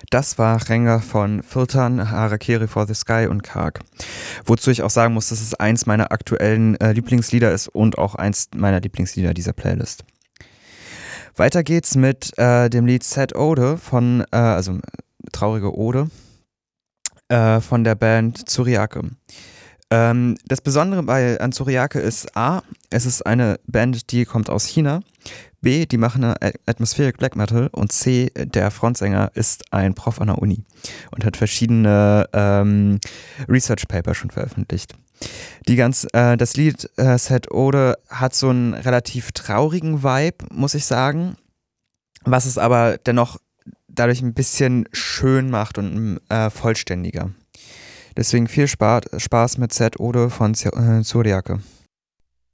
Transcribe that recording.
Das war Renga von Filtern, Harakiri for the Sky und Karg. Wozu ich auch sagen muss, dass es eins meiner aktuellen Lieblingslieder ist und auch eins meiner Lieblingslieder dieser Playlist. Weiter geht's mit dem Lied Sad Ode von, also Traurige Ode, von der Band Tsuryake. Das Besondere an Tsuryake ist A, es ist eine Band, die kommt aus China. B, die machen Atmospheric Black Metal. Und C, der Frontsänger ist ein Prof an der Uni und hat verschiedene Research Paper schon veröffentlicht. Das Lied Sad Ode hat so einen relativ traurigen Vibe, muss ich sagen, was es aber dennoch dadurch ein bisschen schön macht und vollständiger. Deswegen viel Spaß mit Sad Ode von Tsuryake.